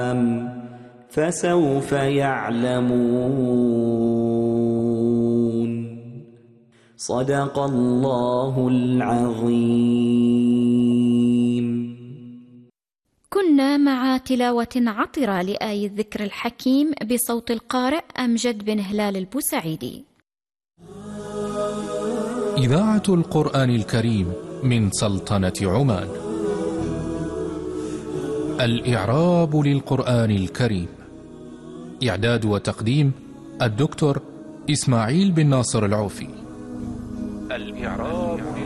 فسوف يعلمون. صدق الله العظيم. كنا مع تلاوة عطرة لآي الذكر الحكيم بصوت القارئ أمجد بن هلال البوسعيدي. إذاعة القرآن الكريم من سلطنة عمان. الإعراب للقرآن الكريم. إعداد وتقديم الدكتور إسماعيل بن ناصر العوفي. الإعراب